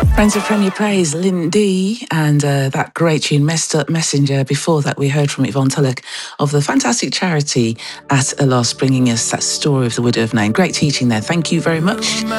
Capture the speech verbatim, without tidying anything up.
Friends of Premier Praise, Lynn D, and uh, that great tune, Messed Up Messenger. Before that, we heard from Yvonne Tulloch of the fantastic charity At a Loss, bringing us that story of the widow of Nain. Great teaching there. Thank you very much.